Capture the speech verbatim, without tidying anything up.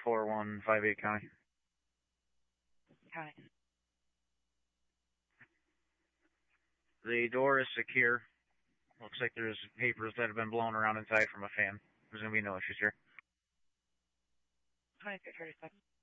four one five eight County. County. The door is secure. Looks like there's papers that have been blown around inside from a fan. There's going to be no issues here. twenty-three thirty-six.